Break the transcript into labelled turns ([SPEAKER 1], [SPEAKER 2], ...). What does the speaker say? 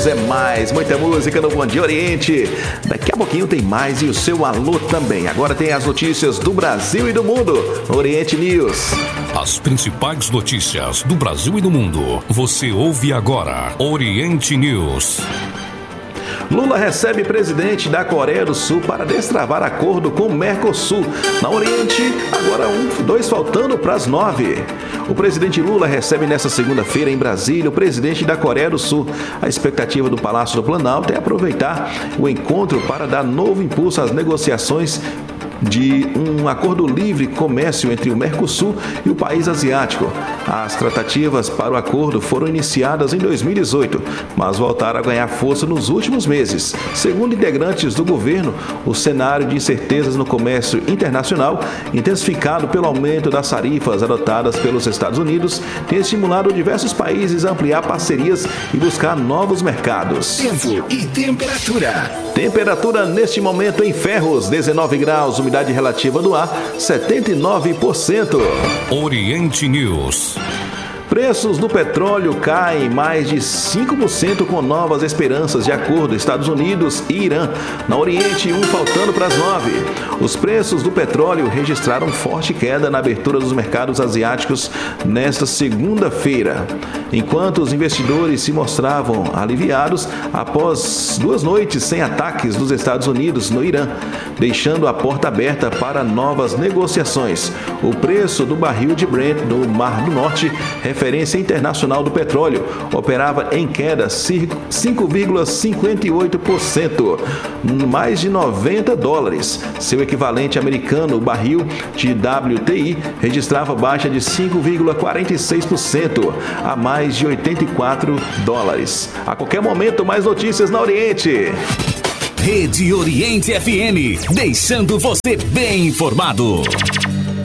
[SPEAKER 1] News é mais, muita música no Bom Dia Oriente. Daqui a pouquinho tem mais e o seu alô também. Agora tem as notícias do Brasil e do mundo no Oriente News.
[SPEAKER 2] As principais notícias do Brasil e do mundo. Você ouve agora Oriente News.
[SPEAKER 1] Lula recebe presidente da Coreia do Sul para destravar acordo com o Mercosul. Na Oriente, agora 2 faltando para as 9. O presidente Lula recebe nesta segunda-feira em Brasília o presidente da Coreia do Sul. A expectativa do Palácio do Planalto é aproveitar o encontro para dar novo impulso às negociações de um acordo livre comércio entre o Mercosul e o país asiático. As tratativas para o acordo foram iniciadas em 2018, mas voltaram a ganhar força nos últimos meses. Segundo integrantes do governo, o cenário de incertezas no comércio internacional, intensificado pelo aumento das tarifas adotadas pelos Estados Unidos, tem estimulado diversos países a ampliar parcerias e buscar novos mercados.
[SPEAKER 3] Tempo e temperatura.
[SPEAKER 1] Temperatura neste momento em Ferros, 19 graus, umidade relativa do ar, 79%.
[SPEAKER 2] Oriente News.
[SPEAKER 1] Preços do petróleo caem mais de 5% com novas esperanças de acordo Estados Unidos e Irã. Na Oriente, faltando para as 9. Os preços do petróleo registraram forte queda na abertura dos mercados asiáticos nesta segunda-feira, enquanto os investidores se mostravam aliviados após 2 noites sem ataques dos Estados Unidos no Irã, deixando a porta aberta para novas negociações. O preço do barril de Brent no Mar do Norte, referência internacional do petróleo, operava em queda 5,58%, mais de $90. Seu equivalente americano, o barril de WTI, registrava baixa de 5,46%, a mais de $84. A qualquer momento, mais notícias na Oriente.
[SPEAKER 3] Rede Oriente FM, deixando você bem informado.